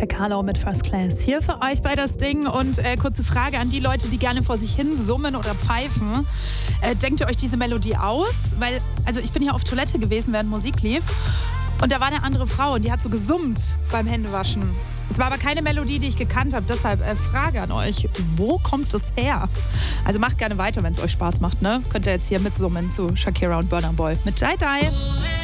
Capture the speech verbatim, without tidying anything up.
Jack Harlow mit First Class hier für euch bei das Ding. Und äh, kurze Frage an die Leute, die gerne vor sich hin summen oder pfeifen. Äh, denkt ihr euch diese Melodie aus? Weil, also ich bin hier auf Toilette gewesen, während Musik lief. Und da war eine andere Frau und die hat so gesummt beim Händewaschen. Es war aber keine Melodie, die ich gekannt habe. Deshalb äh, Frage an euch, wo kommt es her? Also macht gerne weiter, wenn es euch Spaß macht, ne? Könnt ihr jetzt hier mitsummen zu Shakira und Burna Boy mit Die Die.